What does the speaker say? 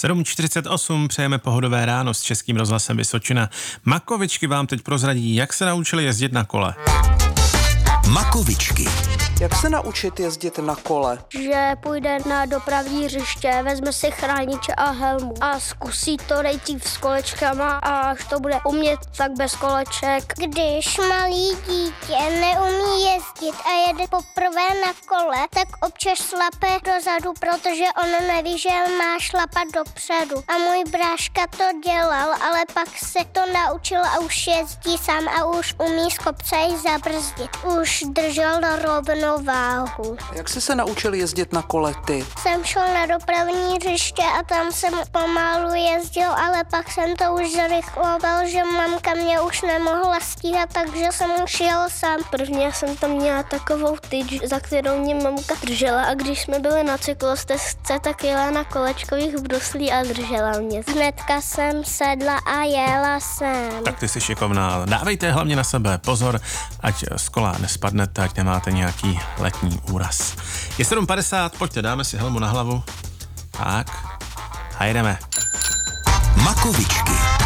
7:48, přejeme pohodové ráno s Českým rozhlasem Vysočina. Makovičky vám teď prozradí, jak se naučili jezdit na kole. Makovičky. Jak se naučit jezdit na kole? Že půjde na dopravní hřiště, vezme si chrániče a helmu a zkusí to nejdřív s kolečkama a až to bude umět, tak bez koleček. Když malý dítě neumí jezdit a jede poprvé na kole, tak občas šlape dozadu, protože on neví, že má šlapat dopředu. A můj bráška to dělal, ale pak se to naučil a už jezdí sám a už umí z kopce i zabrzdit. Už držel rovnováhu. Jak jsi se naučil jezdit na kole ty? Jsem šel na dopravní hřiště a tam jsem pomalu jezdil, ale pak jsem to už zrychloval, že mamka mě už nemohla stíhat, takže jsem už jel sám. Prvně jsem tam měla takovou tyč, za kterou mě mamka držela a když jsme byli na cyklostezce, tak jela na kolečkových bruslí a držela mě. Hnedka jsem sedla a jela jsem. Tak ty jsi šikovná. Dávejte hlavně na sebe pozor, ať z kola nespadnete, ať nemáte nějaký letní úraz. Je 7:50, pojďte, dáme si helmu na hlavu. Tak, a jedeme. Makovičky.